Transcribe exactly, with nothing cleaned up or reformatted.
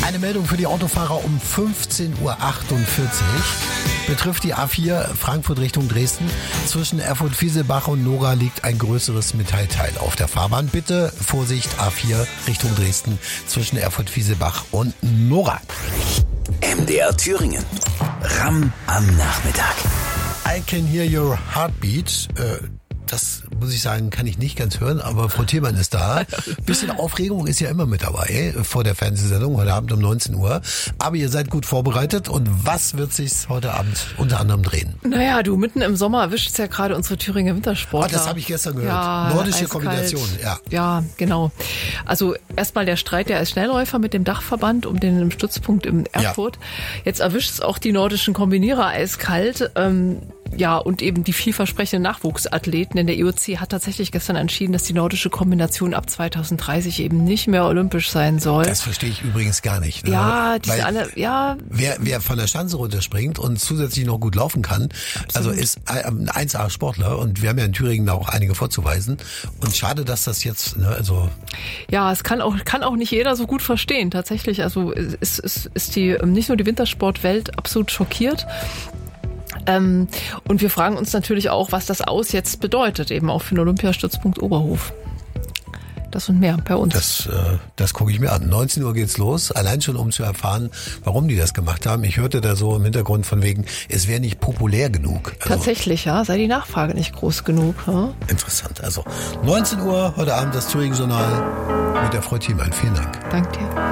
Eine Meldung für die Autofahrer um fünfzehn Uhr achtundvierzig betrifft die A vier Frankfurt Richtung Dresden. Zwischen Erfurt-Fieselbach und Nora liegt ein größeres Metallteil auf der Fahrbahn. Bitte Vorsicht, A vier Richtung Dresden zwischen Erfurt-Fieselbach und Nora. M D R Thüringen. Ram am Nachmittag. I can hear your heartbeat. Äh, Das muss ich sagen, kann ich nicht ganz hören, aber Frau Thielmann ist da. Bisschen Aufregung ist ja immer mit dabei vor der Fernsehsendung heute Abend um neunzehn Uhr. Aber ihr seid gut vorbereitet und was wird sich heute Abend unter anderem drehen? Naja, du, mitten im Sommer erwischt es ja gerade unsere Thüringer Wintersportler. Ah, das habe ich gestern gehört. Ja, Nordische eiskalt. Kombination, ja. Ja, genau. Also erstmal der Streit der als Schnellläufer mit dem Dachverband um den Stützpunkt in Erfurt. Ja. Jetzt erwischt es auch die nordischen Kombinierer eiskalt. Ähm, Ja, und eben die vielversprechenden Nachwuchsathleten. Denn der I O C hat tatsächlich gestern entschieden, dass die nordische Kombination ab zweitausenddreißig eben nicht mehr olympisch sein soll. Das verstehe ich übrigens gar nicht. Ne? Ja, die Weil sind alle, ja. Wer, wer von der Schanze runterspringt und zusätzlich noch gut laufen kann, absolut. Also ist ein eins A Sportler und wir haben ja in Thüringen da auch einige vorzuweisen. Und schade, dass das jetzt, ne, also. Ja, es kann auch, kann auch nicht jeder so gut verstehen. Tatsächlich, also ist, ist, ist die, nicht nur die Wintersportwelt absolut schockiert. Ähm, und wir fragen uns natürlich auch, was das Aus jetzt bedeutet, eben auch für den Olympiastützpunkt Oberhof. Das und mehr bei uns. Das, äh, das gucke ich mir an. neunzehn Uhr geht's los, allein schon um zu erfahren, warum die das gemacht haben. Ich hörte da so im Hintergrund von wegen, es wäre nicht populär genug. Also, tatsächlich, ja, sei die Nachfrage nicht groß genug. Ja? Interessant. Also neunzehn Uhr heute Abend das Thüringen-Journal mit der Frau Thielmann. Vielen Dank. Danke dir.